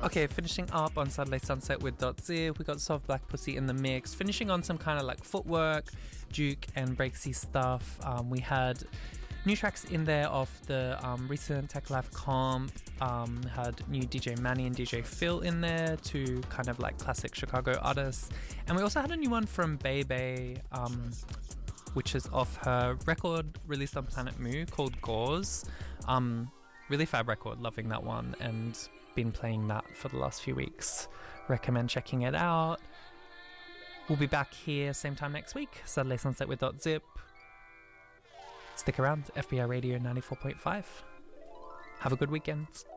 Okay, finishing up on Saturday Sunset with .zip. We got Soft Black Pussy in the mix. Finishing on some kind of like footwork, juke and breaksy stuff. We had new tracks in there off the recent Tech Life comp. Had new DJ Manny and DJ Phil in there, two kind of like classic Chicago artists. And we also had a new one from Bebe, which is off her record released on Planet Mu called Gauze. Really fab record, loving that one, and been playing that for the last few weeks. Recommend checking it out. We'll be back here same time next week, Saturday Sunset with .zip. Stick around, FBI Radio 94.5. Have a good weekend.